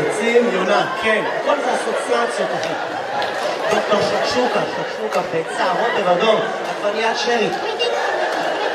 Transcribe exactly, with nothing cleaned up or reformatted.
ביצים, יונה, כן, כל זה אסוציאציות, אחי. דוקטור שקשוקה, שקשוקה, ביצה, רוטב אדום, עגבניית שרי.